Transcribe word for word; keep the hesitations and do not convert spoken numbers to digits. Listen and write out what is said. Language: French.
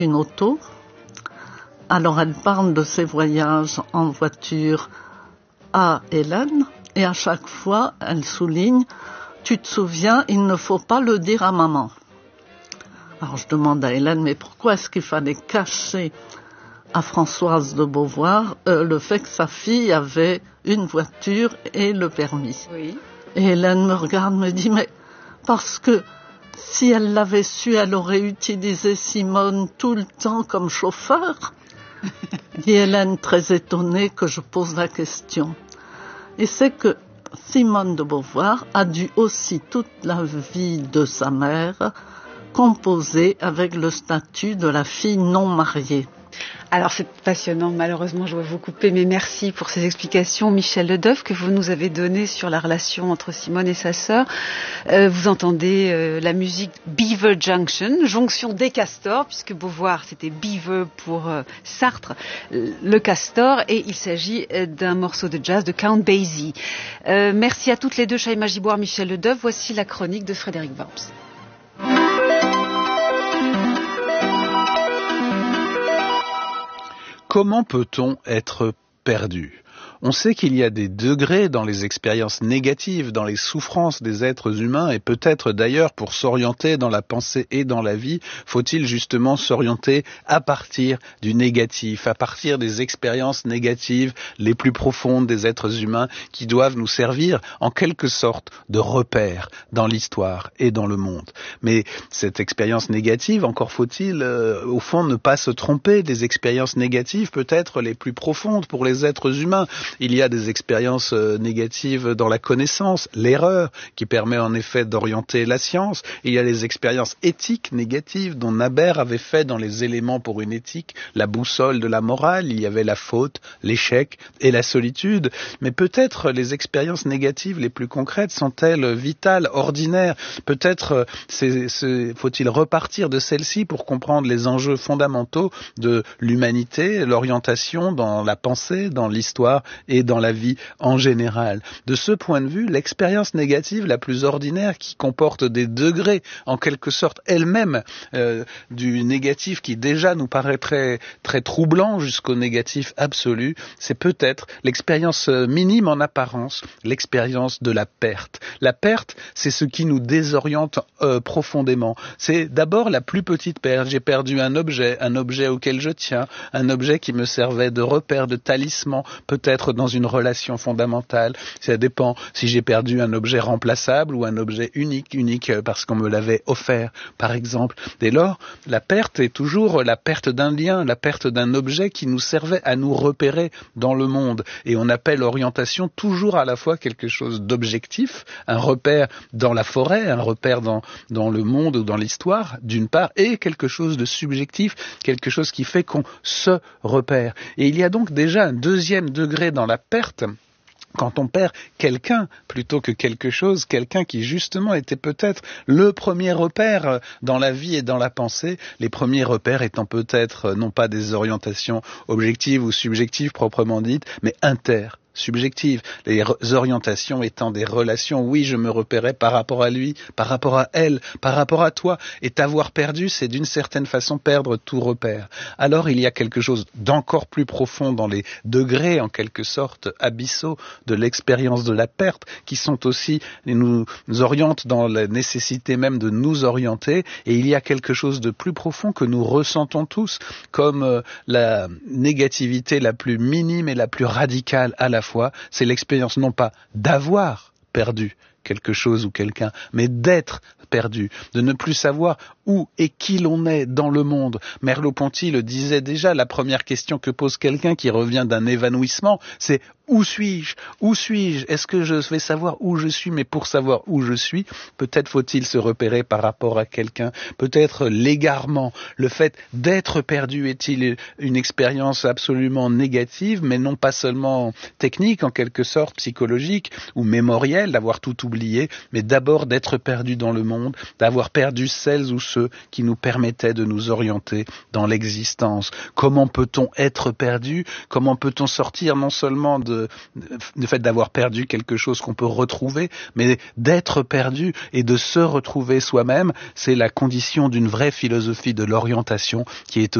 une auto. Alors elle parle de ses voyages en voiture à Hélène et à chaque fois elle souligne « Tu te souviens, il ne faut pas le dire à maman ». Alors je demande à Hélène « Mais pourquoi est-ce qu'il fallait cacher à Françoise de Beauvoir euh, le fait que sa fille avait une voiture et le permis ?» Oui. Et Hélène me regarde, me dit « Mais parce que si elle l'avait su, elle aurait utilisé Simone tout le temps comme chauffeur ?» dit Hélène, très étonnée que je pose la question. Et c'est que Simone de Beauvoir a dû aussi toute la vie de sa mère composer avec le statut de la fille non mariée. Alors c'est passionnant, malheureusement je dois vous couper, mais merci pour ces explications, Michel Ledeuf, que vous nous avez données sur la relation entre Simone et sa sœur. Euh, vous entendez euh, la musique Beaver Junction, jonction des castors, puisque Beauvoir c'était Beaver pour euh, Sartre, le castor, et il s'agit euh, d'un morceau de jazz de Count Basie. Euh, merci à toutes les deux, Shaima Giboire, Michel Ledeuf. Voici la chronique de Frédéric Worms. Comment peut-on être perdu ? On sait qu'il y a des degrés dans les expériences négatives, dans les souffrances des êtres humains, et peut-être d'ailleurs pour s'orienter dans la pensée et dans la vie, faut-il justement s'orienter à partir du négatif, à partir des expériences négatives les plus profondes des êtres humains qui doivent nous servir en quelque sorte de repères dans l'histoire et dans le monde. Mais cette expérience négative, encore faut-il euh, au fond ne pas se tromper, des expériences négatives peut-être les plus profondes pour les êtres humains. Il y a des expériences euh, négatives dans la connaissance, l'erreur, qui permet en effet d'orienter la science. Il y a les expériences éthiques négatives dont Naber avait fait dans les éléments pour une éthique, la boussole de la morale. Il y avait la faute, l'échec et la solitude. Mais peut-être les expériences négatives les plus concrètes sont-elles vitales, ordinaires. Peut-être euh, c'est, c'est, faut-il repartir de celles-ci pour comprendre les enjeux fondamentaux de l'humanité, l'orientation dans la pensée, dans l'histoire et dans la vie en général. De ce point de vue, l'expérience négative la plus ordinaire, qui comporte des degrés en quelque sorte elle-même euh, du négatif qui déjà nous paraît très, très troublant jusqu'au négatif absolu, c'est peut-être l'expérience minime en apparence, l'expérience de la perte. La perte, c'est ce qui nous désoriente euh, profondément. C'est d'abord la plus petite perte. J'ai perdu un objet, un objet auquel je tiens, un objet qui me servait de repère, de talisman, peut-être dans une relation fondamentale. Ça dépend si j'ai perdu un objet remplaçable ou un objet unique, unique parce qu'on me l'avait offert, par exemple. Dès lors, la perte est toujours la perte d'un lien, la perte d'un objet qui nous servait à nous repérer dans le monde. Et on appelle orientation toujours à la fois quelque chose d'objectif, un repère dans la forêt, un repère dans, dans le monde ou dans l'histoire, d'une part, et quelque chose de subjectif, quelque chose qui fait qu'on se repère. Et il y a donc déjà un deuxième degré dans la perte, quand on perd quelqu'un plutôt que quelque chose, quelqu'un qui justement était peut-être le premier repère dans la vie et dans la pensée, les premiers repères étant peut-être non pas des orientations objectives ou subjectives proprement dites, mais inter. subjectives, les orientations étant des relations. Oui, je me repérais par rapport à lui, par rapport à elle, par rapport à toi. Et t'avoir perdu, c'est d'une certaine façon perdre tout repère. Alors il y a quelque chose d'encore plus profond dans les degrés, en quelque sorte, abyssaux de l'expérience de la perte, qui sont aussi, nous, nous orientent dans la nécessité même de nous orienter. Et il y a quelque chose de plus profond que nous ressentons tous, comme euh, la négativité la plus minime et la plus radicale à la fois, c'est l'expérience non pas d'avoir perdu quelque chose ou quelqu'un, mais d'être perdu, de ne plus savoir où et qui l'on est dans le monde. Merleau-Ponty le disait déjà, la première question que pose quelqu'un qui revient d'un évanouissement, c'est où suis-je ? Où suis-je ? Est-ce que je vais savoir où je suis ? Mais pour savoir où je suis, peut-être faut-il se repérer par rapport à quelqu'un. Peut-être l'égarement, le fait d'être perdu est-il une expérience absolument négative, mais non pas seulement technique, en quelque sorte psychologique ou mémorielle, d'avoir tout oublié, mais d'abord d'être perdu dans le monde, d'avoir perdu celles ou ceux ceux qui nous permettaient de nous orienter dans l'existence. Comment peut-on être perdu? Comment peut-on sortir non seulement de, du fait d'avoir perdu quelque chose qu'on peut retrouver, mais d'être perdu et de se retrouver soi-même? C'est la condition d'une vraie philosophie de l'orientation qui est